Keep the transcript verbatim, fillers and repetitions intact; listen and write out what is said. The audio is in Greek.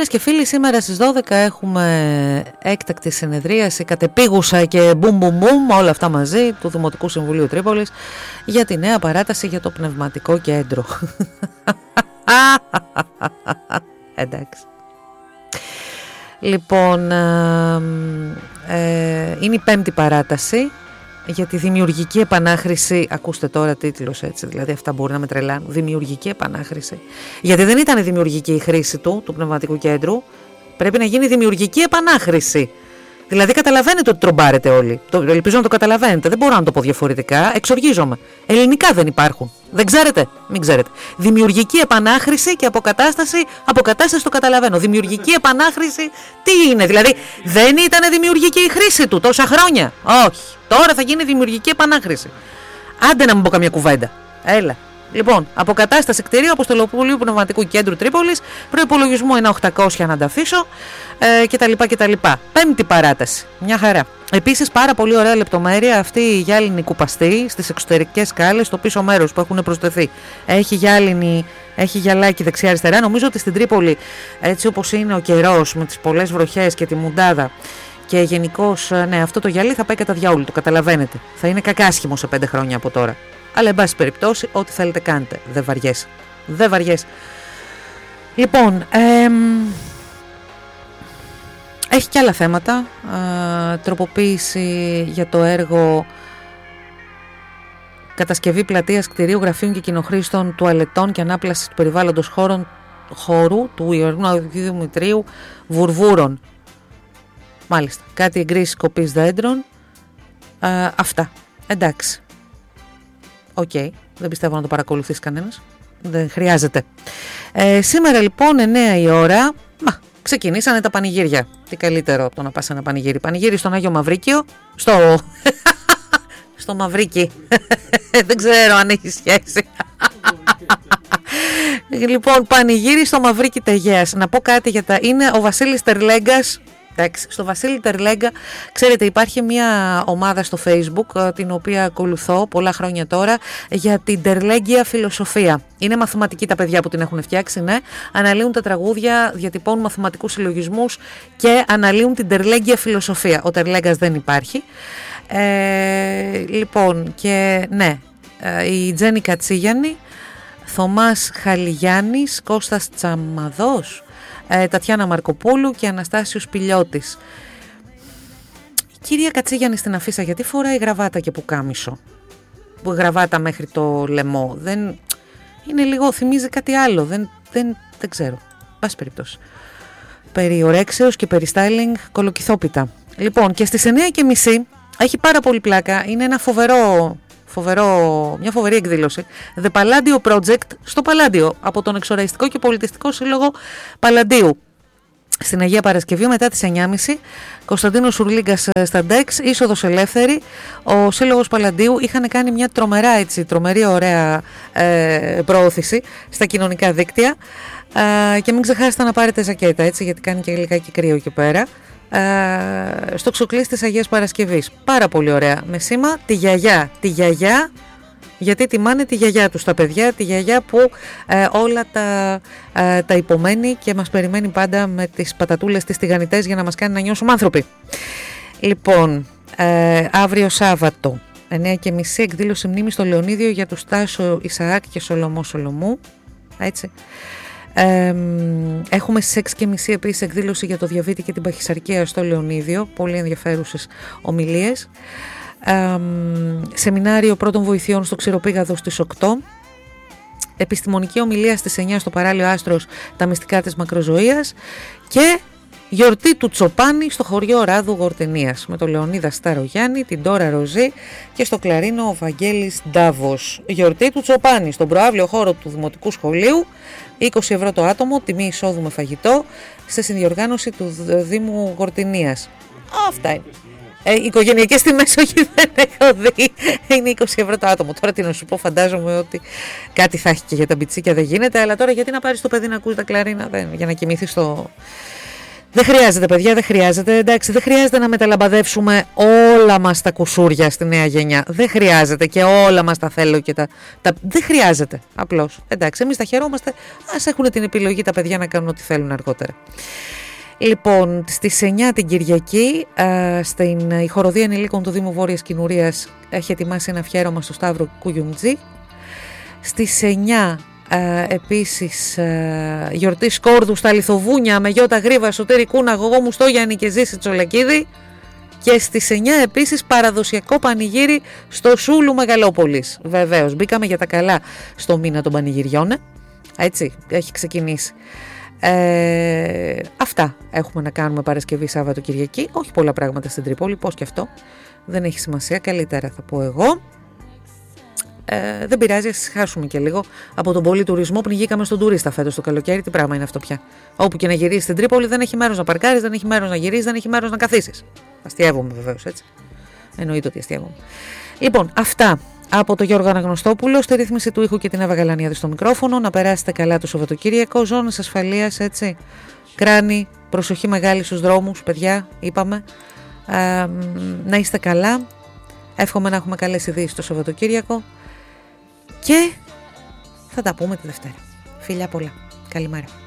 Φίλες και φίλοι, σήμερα στις δώδεκα έχουμε έκτακτη συνεδρίαση, κατεπίγουσα και μπουμ μπουμ μπουμ, όλα αυτά μαζί, του Δημοτικού Συμβουλίου Τρίπολης για τη νέα παράταση για το πνευματικό κέντρο. Εντάξει. Λοιπόν, ε, ε, είναι η πέμπτη παράταση για τη δημιουργική επανάχρηση. Ακούστε τώρα τίτλος έτσι, δηλαδή αυτά μπορεί να με τρελάνουν. Δημιουργική επανάχρηση. Γιατί δεν ήταν δημιουργική η χρήση του, του πνευματικού κέντρου. Πρέπει να γίνει δημιουργική επανάχρηση. Δηλαδή καταλαβαίνετε ότι τρομπάρετε όλοι. Το, ελπίζω να το καταλαβαίνετε. Δεν μπορώ να το πω διαφορετικά. Εξοργίζομαι. Ελληνικά δεν υπάρχουν. Δεν ξέρετε. Μην ξέρετε. Δημιουργική επανάχρηση και αποκατάσταση. Αποκατάσταση το καταλαβαίνω. Δημιουργική επανάχρηση τι είναι. Δηλαδή δεν ήταν δημιουργική η χρήση του τόσα χρόνια. Όχι. Τώρα θα γίνει δημιουργική επανάχρηση. Άντε να μην πω καμιά κουβέντα. Έλα. Λοιπόν, αποκατάσταση κτηρίου Αποστολοπούλου Πνευματικού Κέντρου Τρίπολης, προϋπολογισμό είναι οκτακόσια να τα αφήσω ε, κτλ. κτλ. Πέμπτη παράταση. Μια χαρά. Επίσης, πάρα πολύ ωραία λεπτομέρεια αυτή η γυάλινη κουπαστή στις εξωτερικές σκάλες, στο πίσω μέρος που έχουν προσθεθεί. Έχει γυάλινη, έχει γυαλάκι δεξιά-αριστερά. Νομίζω ότι στην Τρίπολη, έτσι όπως είναι ο καιρός, με τις πολλές βροχές και τη μουντάδα. Και γενικώς, ναι, αυτό το γυαλί θα πάει κατά διάολου, το καταλαβαίνετε. Θα είναι κακάσχημο σε πέντε χρόνια από τώρα. Αλλά εν πάση περιπτώσει, ό,τι θέλετε κάντε. Δεν βαριέσαι. Δεν βαριέσαι. Λοιπόν, εμ, έχει και άλλα θέματα. Ε, τροποποίηση για το έργο κατασκευή πλατείας κτηρίου γραφείων και κοινοχρήστων τουαλετών και ανάπλαση του περιβάλλοντος χώρων, χώρου του Ιερού Αγίου Δημητρίου Βουρβούρων. Μάλιστα. Κάτι εγκρίσεις κοπής δέντρων. Ε, αυτά. Εντάξει. Οκ, okay. Δεν πιστεύω να το παρακολουθήσει κανένας. Δεν χρειάζεται. Ε, σήμερα λοιπόν εννιά η ώρα, μα, ξεκινήσανε τα πανηγύρια. Τι καλύτερο από το να πας σε ένα πανηγύρι. Πανηγύρι στον Άγιο Μαυρίκιο. Στο, στο Μαυρίκι. Δεν ξέρω αν έχει σχέση. Λοιπόν, πανηγύρι στο Μαυρίκι Τεγέας. Να πω κάτι για τα... Είναι ο Βασίλης Τερλέγκας. Εντάξει, στο Βασίλη Τερλέγκα, ξέρετε, υπάρχει μια ομάδα στο Facebook την οποία ακολουθώ πολλά χρόνια τώρα για την Τερλέγγια φιλοσοφία. Είναι μαθηματικοί τα παιδιά που την έχουν φτιάξει, ναι. Αναλύουν τα τραγούδια, διατυπώνουν μαθηματικούς συλλογισμούς και αναλύουν την Τερλέγγια φιλοσοφία. Ο Τερλέγκας δεν υπάρχει. Ε, λοιπόν, και ναι, η Τζέννη Κατσίγιαννη, Θωμάς Χαλιγιάννης, Κώστας Τσαμαδός, Ε, Τατιάνα Μαρκοπούλου και Αναστάσιος Πηλιώτης. Η κυρία Κατσίγιαννη στην αφίσα γιατί φοράει γραβάτα και πουκάμισο, που γραβάτα μέχρι το λαιμό? Δεν είναι λίγο, θυμίζει κάτι άλλο. Δεν, δεν, δεν ξέρω. Πάση περιπτώσει. Περί ορέξεως και περί styling κολοκυθόπιτα. Λοιπόν, και στις εννιά και μισή έχει πάρα πολύ πλάκα. Είναι ένα φοβερό... Φοβερό, μια φοβερή εκδήλωση. The Palladio Project στο Παλάντιο από τον Εξοραϊστικό και Πολιτιστικό Σύλλογο Παλαντίου. Στην Αγία Παρασκευή μετά τις εννιά και μισή, Κωνσταντίνος Σουρλίγκας στα Ντεξ, είσοδος ελεύθερη. Ο Σύλλογος Παλαντίου είχαν κάνει μια τρομερά έτσι, τρομερή ωραία ε, προώθηση στα κοινωνικά δίκτυα. Ε, και μην ξεχάσετε να πάρετε ζακέτα έτσι, γιατί κάνει και λιγάκι κρύο εκεί πέρα. Uh, στο Ξοκλής της Αγίας Παρασκευής. Πάρα πολύ ωραία. Με σήμα τη γιαγιά. Τη γιαγιά, γιατί τιμάνε τη γιαγιά τους τα παιδιά, τη γιαγιά που uh, όλα τα, uh, τα υπομένει και μας περιμένει πάντα με τις πατατούλες τις τηγανιτές για να μας κάνει να νιώσουμε άνθρωποι. Λοιπόν, uh, αύριο Σάββατο εννιά και μισή εκδήλωση μνήμης στο Λεωνίδιο για τους Τάσο Ισαάκ και Σολομό Σολομού. Έτσι. Ε, έχουμε στις έξι και μισή επίσης εκδήλωση για το διαβήτη και την παχυσαρκία στο Λεωνίδιο. Πολύ ενδιαφέρουσες ομιλίες. Ε, σεμινάριο πρώτων βοηθειών στο Ξηροπήγαδο στις οκτώ. Επιστημονική ομιλία στις εννιά στο Παράλιο Άστρος, τα μυστικά της μακροζωίας. Και γιορτή του Τσοπάνη στο χωριό Ράδου Γορτενίας με τον Λεωνίδα Σταρογιάννη, την Τώρα Ροζή και στο κλαρίνο ο Βαγγέλης Ντάβος. Γιορτή του Τσοπάνη στον προαύλιο χώρο του Δημοτικού Σχολείου, είκοσι ευρώ το άτομο, τιμή εισόδου με φαγητό, σε συνδιοργάνωση του Δήμου Γορτενίας. Αυτά είναι. Ε, οικογενειακές τιμές όχι, δεν έχω δει. Είναι είκοσι ευρώ το άτομο. Τώρα τι να σου πω, φαντάζομαι ότι κάτι θα έχει και για τα μπιτσίκια, δεν γίνεται. Αλλά τώρα γιατί να πάρεις το παιδί να ακούσει τα κλαρίνα, δεν, για να κοιμηθεί στο... Δεν χρειάζεται, παιδιά, δεν χρειάζεται. Εντάξει, δεν χρειάζεται να μεταλαμπαδεύσουμε όλα μας τα κουσούρια στη νέα γενιά. Δεν χρειάζεται και όλα μας τα θέλω και τα. τα... Δεν χρειάζεται. Απλώς. Εντάξει, εμείς τα χαιρόμαστε. Ας έχουν την επιλογή τα παιδιά να κάνουν ό,τι θέλουν αργότερα. Λοιπόν, στις εννιά την Κυριακή, ε, στην η χοροδία ενηλίκων του Δήμου Βόρειας Κινουρίας έχει ετοιμάσει ένα αφιέρωμα στο Σταύρο Κουγιουμτζή. Στις εννιά ε, επίσης ε, γιορτή Σκόρδου στα Λιθοβούνια με Γιώτα Γρίβα, Σωτήρη Κούνα, Γογό Μουστόγιαννη και Ζήση Τσολακίδη. Και στις εννιά επίσης παραδοσιακό πανηγύρι στο Σούλου Μεγαλόπολης. Βεβαίως, μπήκαμε για τα καλά στο μήνα των πανηγυριών. Έτσι, έχει ξεκινήσει. Ε, αυτά έχουμε να κάνουμε Παρασκευή, Σάββατο, Κυριακή. Όχι πολλά πράγματα στην Τρίπολη, πώς και αυτό. Δεν έχει σημασία, καλύτερα θα πω εγώ. Ε, δεν πειράζει, ας χάσουμε και λίγο από τον πολύ τουρισμό. Πνιγήκαμε στον τουρίστα φέτος το καλοκαίρι. Τι πράγμα είναι αυτό πια? Όπου και να γυρίσεις στην Τρίπολη δεν έχει μέρος να παρκάρεις, δεν έχει μέρος να γυρίσεις, δεν έχει μέρος να καθίσεις. Αστιεύομαι βεβαίως, έτσι. Εννοείται ότι αστιεύομαι. Λοιπόν, αυτά από τον Γιώργο Αναγνωστόπουλο, στη ρύθμιση του ήχου και την Εύα Γαλανιάδη στο μικρόφωνο. Να περάσετε καλά το Σαββατοκύριακο. Ζώνες ασφαλείας, έτσι. Κράνη, προσοχή μεγάλη στους δρόμους, παιδιά, είπαμε. Ε, να είστε καλά. Εύχομαι να έχουμε καλές ειδήσεις το Σαββατοκύριακο. Και θα τα πούμε τη Δευτέρα. Φιλιά πολλά. Καλημέρα.